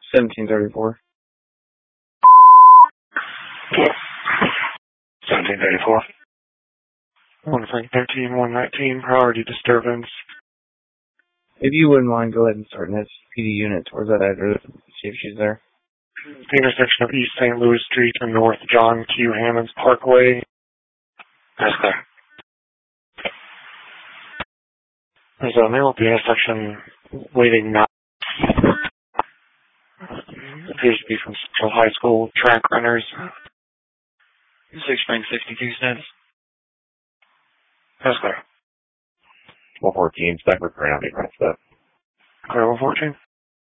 1734. 1734. 13, 119, priority disturbance. If you wouldn't mind, go ahead and start an SPD unit towards that address. See if she's there. The intersection of East St. Louis Street and North John Q. Hammonds Parkway. That's clear. There's a male at the intersection waiting now. Appears to be from Central High School track runners. 6962 status. That's clear. 114, Stafford Brown, right stuff. Clear 114.